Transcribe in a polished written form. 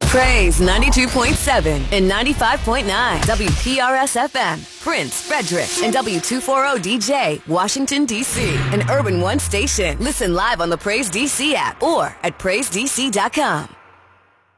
Praise 92.7 and 95.9 WPRS FM, Prince, Frederick, and W240DJ, Washington, D.C., an Urban One station. Listen live on the Praise DC app or at PraiseDC.com.